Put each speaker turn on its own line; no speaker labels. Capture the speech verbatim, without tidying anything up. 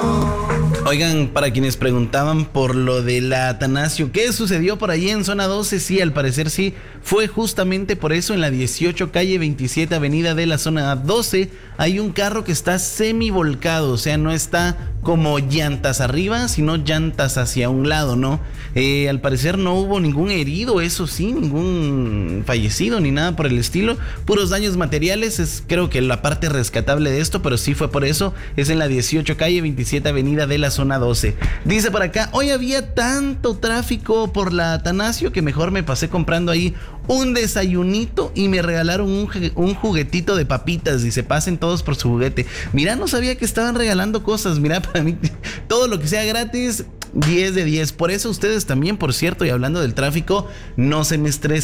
Oigan, para quienes preguntaban por lo de la Atanasio, ¿qué sucedió por ahí en zona doce? Sí, al parecer sí, fue justamente por eso en la dieciocho calle veintisiete avenida de la zona doce hay un carro que está semivolcado, o sea, no está como llantas arriba, sino llantas hacia un lado, ¿no? Eh, al parecer no hubo ningún herido, eso sí, ningún fallecido ni nada por el estilo, puros daños materiales, es creo que la parte rescatable de esto, pero sí fue por eso, es en la dieciocho calle veintisiete avenida de la zona doce. Dice por acá, hoy había tanto tráfico por la Atanasio que mejor me pasé comprando ahí un desayunito y me regalaron un, un juguetito de papitas. Dice, pasen todos por su juguete. Mira, no sabía que estaban regalando cosas. Mira, para mí todo lo que sea gratis, diez de diez. Por eso ustedes también, por cierto, y hablando del tráfico, no se me estresen.